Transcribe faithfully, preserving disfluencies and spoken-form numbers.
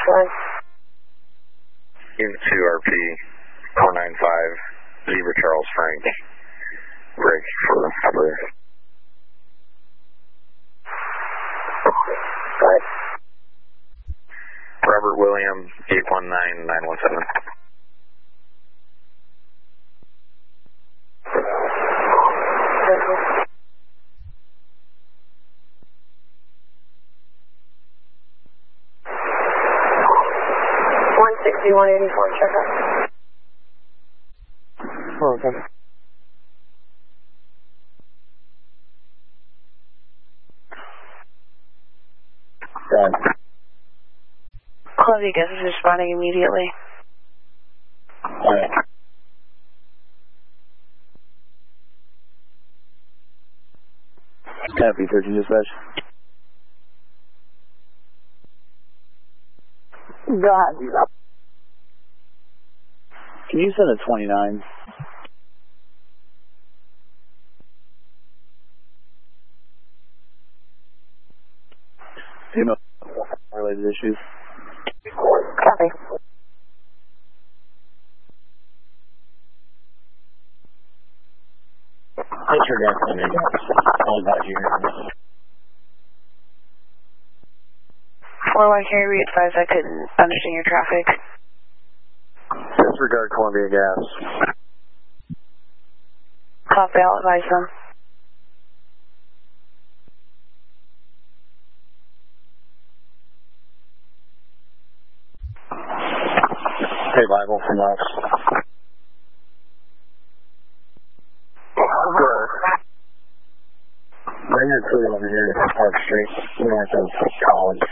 one. Unit two R P four nine five, Zebra Charles Frank. Break for cover. Good. Robert William, eight one nine nine one seven. one sixty, one eighty-four, check out. Oh, okay. Done. Columbia Gas is responding immediately. Alright. Copy, thirteen dispatch. God. Can you send a twenty-nine? Female related issues. Copy. Thanks for that. All about you. four one, can you re-advise I couldn't understand your traffic? Disregard Columbia Gas. Copy, I'll advise them. Hey, Bible from us. Good. Bring it through over here to Park Street, north of College.